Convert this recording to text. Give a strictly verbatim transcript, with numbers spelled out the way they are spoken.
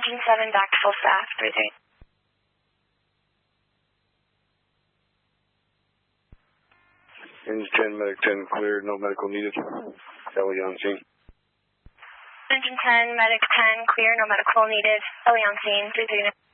Engine seven back to full staff. three three. Engine ten, medic ten, clear, no medical needed. Ellie on scene. Engine ten, medic ten, clear, no medical needed. Ellie on scene. three three.